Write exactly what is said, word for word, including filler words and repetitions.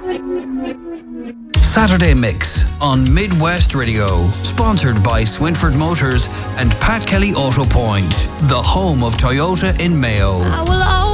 Saturday Mix on Midwest Radio, sponsored by Swinford Motors and Pat Kelly Auto Point, the home of Toyota in Mayo. I will